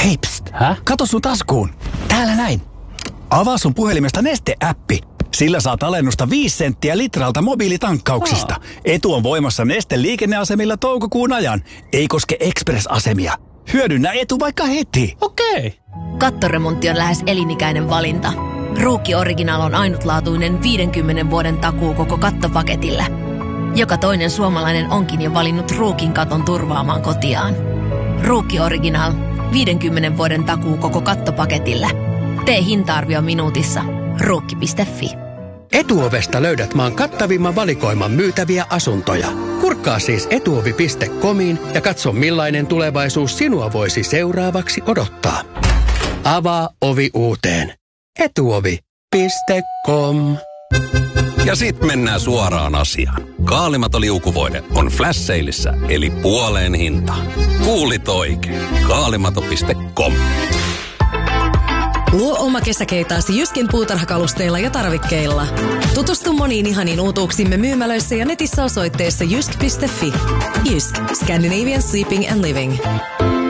Hei pst, Häh? kato sun taskuun. Täällä näin. Avaa sun puhelimesta Neste-äppi. Sillä saat alennusta 5 senttiä litralta mobiilitankkauksista. Etu on voimassa Neste liikenneasemilla toukokuun ajan. Ei koske Express-asemia. Hyödynnä etu vaikka heti. Okei. Kattoremontti on lähes elinikäinen valinta. Ruukki Original on ainutlaatuinen 50 vuoden takuu koko kattopaketille. Joka toinen suomalainen onkin jo valinnut Ruukin katon turvaamaan kotiaan. Ruukki Original, 50 vuoden takuu koko kattopaketille. Tee hinta-arvio minuutissa. Ruukki.fi. Etuovesta löydät maan kattavimman valikoiman myytäviä asuntoja. Kurkkaa siis etuovi.comiin ja katso millainen tulevaisuus sinua voisi seuraavaksi odottaa. Avaa ovi uuteen. Etuovi.com. Ja sit mennään suoraan asiaan. Kaalimaton liukuvoide on flash saleissa, eli puoleen hintaan. Kuulit oikein. Kaalimato.com. Luo oma kesäkeitaasi Jyskin puutarhakalusteilla ja tarvikkeilla. Tutustu moniin ihaniin uutuuksimme myymälöissä ja netissä osoitteessa jysk.fi. Jysk, Scandinavian Sleeping and Living.